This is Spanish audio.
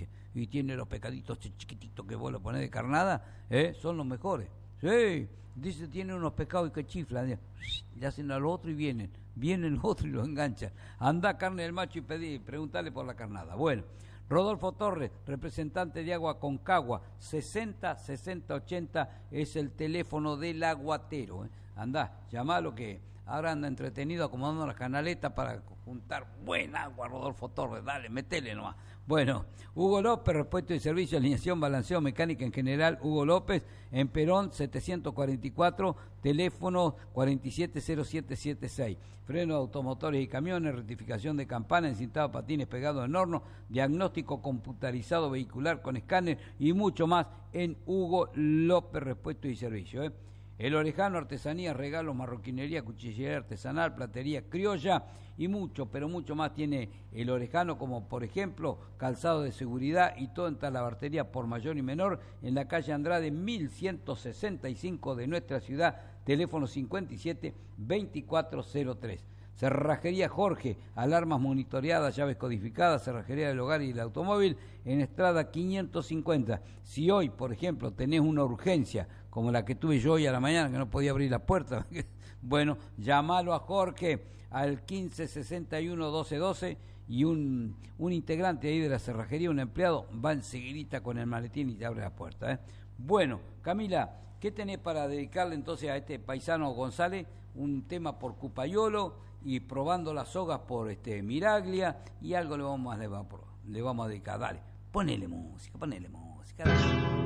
dice. Y tiene los pescaditos chiquititos que vos lo ponés de carnada, son los mejores. Sí, dice, tiene unos pescados que chiflan, le hacen al otro y vienen los otros y lo enganchan. Anda Carne del Macho y preguntale por la carnada. Bueno, Rodolfo Torres, representante de Agua Concagua, 60 60 80 es el teléfono del aguatero. Andá, llamalo que ahora anda entretenido acomodando las canaletas para juntar buen agua, Rodolfo Torres, dale, metele nomás. Bueno, Hugo López, repuesto y servicio, alineación, balanceo, mecánica en general, Hugo López, en Perón 744, teléfono 470776. Freno de automotores y camiones, rectificación de campana, encintado de patines pegados en horno, diagnóstico computarizado vehicular con escáner y mucho más en Hugo López, repuesto y servicio. El Orejano, artesanía, regalos, marroquinería, cuchillería artesanal, platería criolla y mucho, pero mucho más tiene el Orejano, como por ejemplo calzado de seguridad y todo en talabartería por mayor y menor en la calle Andrade 1165 de nuestra ciudad, teléfono 57 2403. Cerrajería Jorge, alarmas monitoreadas, llaves codificadas, cerrajería del hogar y del automóvil en Estrada 550. Si hoy, por ejemplo, tenés una urgencia, como la que tuve yo hoy a la mañana, que no podía abrir la puerta, bueno, llamalo a Jorge al 1561-1212 y un integrante ahí de la cerrajería, un empleado, va enseguidita con el maletín y te abre la puerta. Bueno, Camila, ¿qué tenés para dedicarle entonces a este paisano González? Un tema por Cupayolo y probando las sogas por Miraglia y algo le vamos a dedicar. Dale, ponele música.